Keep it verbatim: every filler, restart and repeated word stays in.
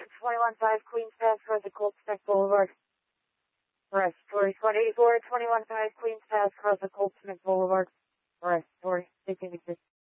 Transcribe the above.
twenty-one five Queens Pass Road to Colts Neck Boulevard. Arrest Story Squad eighty-four, twenty-one five Queens Pass across the Colts Neck Boulevard. Arrest Story, taking the